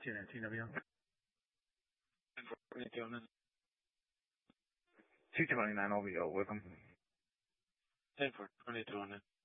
TNW. 229 OVO, welcome. 10 for 22 on it.